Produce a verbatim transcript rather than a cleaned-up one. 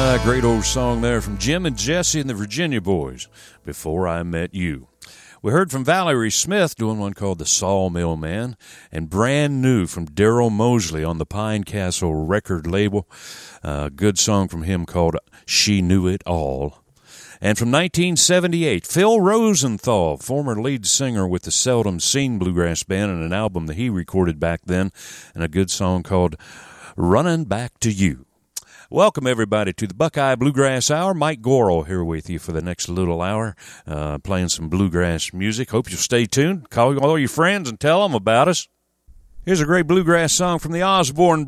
Ah, great old song there from Jim and Jesse and the Virginia Boys, Before I Met You. We heard from Valerie Smith doing one called The Sawmill Man, and brand new from Daryl Mosley on the Pine Castle record label. A uh, good song from him called She Knew It All. And from nineteen seventy-eight, Phil Rosenthal, former lead singer with the Seldom Seen Bluegrass Band, and an album that he recorded back then, and a good song called Running Back to You. Welcome, everybody, to the Buckeye Bluegrass Hour. Mike Gorel here with you for the next little hour, uh, playing some bluegrass music. Hope you'll stay tuned. Call all your friends and tell them about us. Here's a great bluegrass song from the Osborne Brothers.